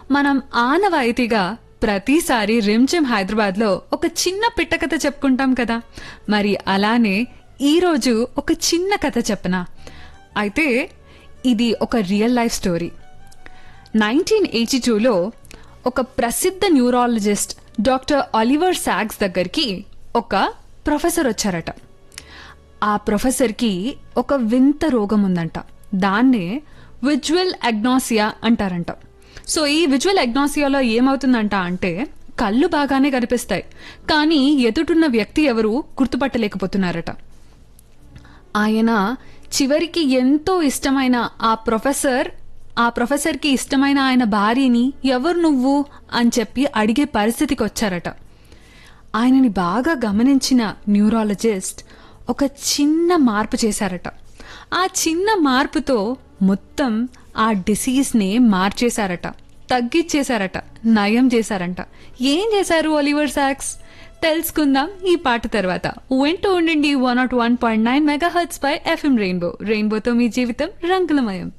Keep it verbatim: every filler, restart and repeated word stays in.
మనం ఆనవాయితీగా ప్రతిసారి రిమ్జిమ్ హైదరాబాద్ లో ఒక చిన్న పిట్ట కథ చెప్పుకుంటాం కదా. మరి అలానే ఈరోజు ఒక చిన్న కథ చెప్పనా. అయితే ఇది ఒక real life story. Nineteen eighty టూలో ఒక ప్రసిద్ధ న్యూరాలజిస్ట్ డాక్టర్ ఆలివర్ సాక్స్ దగ్గరికి ఒక ప్రొఫెసర్ వచ్చారట. ఆ ప్రొఫెసర్కి ఒక వింత రోగం ఉందంట. దాన్నే విజువల్ అగ్నోసియా అంటారంట. సో ఈ విజువల్ అగ్నోసియాలో ఏమవుతుందంట అంటే కళ్ళు బాగానే కనిపిస్తాయి, కానీ ఎదుటున్న వ్యక్తి ఎవరు గుర్తుపట్టలేకపోతున్నారట. ఆయన చివరికి ఎంతో ఇష్టమైన ఆ ప్రొఫెసర్ ఆ ప్రొఫెసర్కి ఇష్టమైన ఆయన భార్యని ఎవరు నువ్వు అని చెప్పి అడిగే పరిస్థితికి వచ్చారట. ఆయనని బాగా గమనించిన న్యూరాలజిస్ట్ ఒక చిన్న మార్పు చేశారట. ఆ చిన్న మార్పుతో మొత్తం ఆ డిసీజ్ని మార్చేశారట, తగ్గిచ్చేశారట, నయం చేశారంట. ఏం చేశారు ఆలివర్ సాక్స్? తెలుసుకుందాం ఈ పాట తర్వాత. వింటూ ఉండండి one not one point nine mega hertz pi FM rainbow. రెయిన్బోతో మీ జీవితం రంగులమయం.